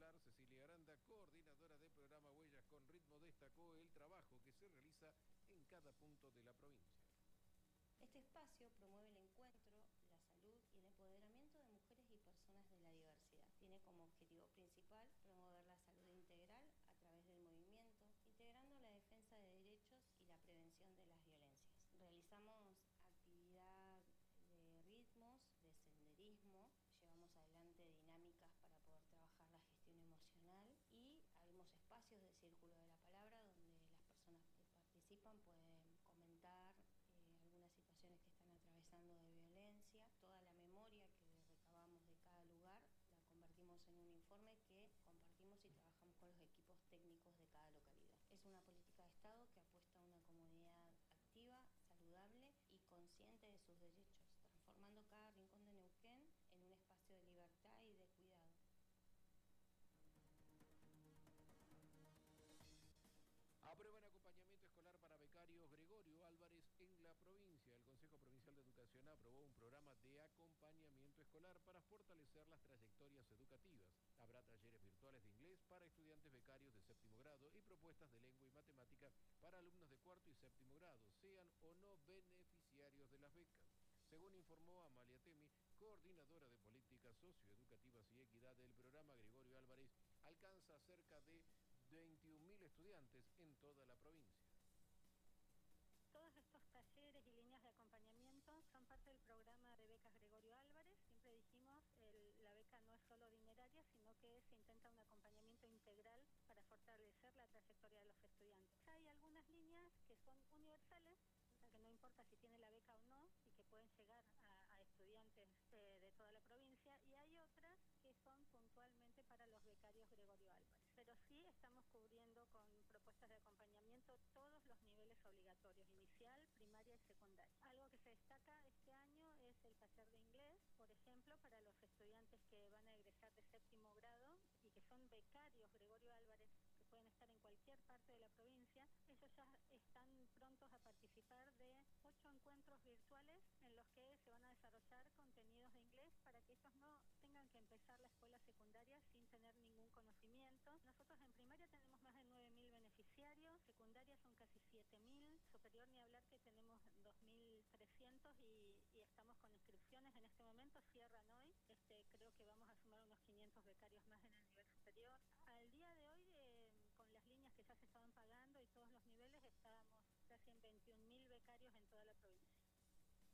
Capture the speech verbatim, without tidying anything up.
escolar, Cecilia Aranda, coordinadora del programa Huellas con Ritmo, destacó el trabajo que se realiza en cada punto de la provincia. Este espacio promueve el encuentro, la salud y el empoderamiento de mujeres y personas de la diversidad. Tiene como objetivo principal promover la salud integral a través del movimiento, integrando la defensa de derechos y la prevención de las violencias. Realizamos actividad de ritmos, de senderismo, llevamos adelante dinámicas para poder trabajar la gestión emocional y haremos espacios de círculo de la palabra donde las personas que participan pueden comentar eh, algunas situaciones que están atravesando de violencia. Toda la memoria que recabamos de cada lugar la convertimos en un informe que compartimos y trabajamos con los equipos técnicos de cada localidad. Es una política de Estado que apuesta a una comunidad activa, saludable y consciente de sus derechos, transformando cada rincón de Neuquén en un espacio de libertad y de cuidado. Aprueban acompañamiento escolar para becarios Gregorio Álvarez en la provincia. El Consejo Provincial de Educación aprobó un programa de acompañamiento escolar para fortalecer las trayectorias educativas. Habrá talleres virtuales de inglés para estudiantes becarios de séptimo grado y propuestas de lengua y matemática para alumnos de cuarto y séptimo grado, sean o no beneficiarios de las becas. Según informó Amalia Temi, coordinadora de políticas socioeducativas y equidad del programa, Gregorio Álvarez alcanza cerca de veintiún mil estudiantes en toda la provincia. Todos estos talleres y líneas de acompañamiento son parte del programa de becas Gregorio Álvarez. Siempre dijimos, el, la beca no es solo dineraria, sino que se intenta un acompañamiento integral para fortalecer la trayectoria de los estudiantes. Hay algunas líneas que son universales, que no importa si tiene la beca o no, y que pueden llegar a, a estudiantes de, de toda la provincia, y hay otras que son puntualmente para los becarios Gregorio Álvarez. Pero sí estamos cubriendo con propuestas de acompañamiento todos los niveles obligatorios, inicial, primaria y secundaria. Algo que se destaca este año es el taller de inglés, por ejemplo, para los estudiantes que van a egresar de séptimo grado y que son becarios Gregorio Álvarez, que pueden estar en cualquier parte de la provincia. Ellos ya están prontos a participar de ocho encuentros virtuales en los que se van a desarrollar contenidos de inglés para que ellos no tengan que empezar la escuela secundaria sin tener ningún conocimiento. Nosotros en primaria tenemos más de nueve mil beneficiarios, secundaria son casi siete mil, superior ni hablar que tenemos dos mil trescientos y, y estamos con inscripciones en este momento, cierran hoy. Este, creo que vamos a sumar unos quinientos becarios más en el nivel superior. Al día de hoy, eh, con las líneas que ya se estaban pagando y todos los niveles, estábamos casi en veintiún mil becarios en toda la provincia.